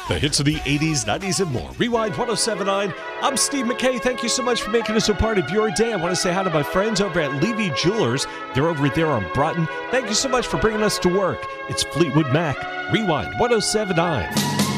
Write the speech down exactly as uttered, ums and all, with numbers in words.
The hits of the eighties, nineties, and more. Rewind ten seventy-nine. I'm Steve McKay. Thank you so much for making us a part of your day. I want to say hi to my friends over at Levy Jewelers. They're over there on Broughton. Thank you so much for bringing us to work. It's Fleetwood Mac. Rewind ten seventy-nine.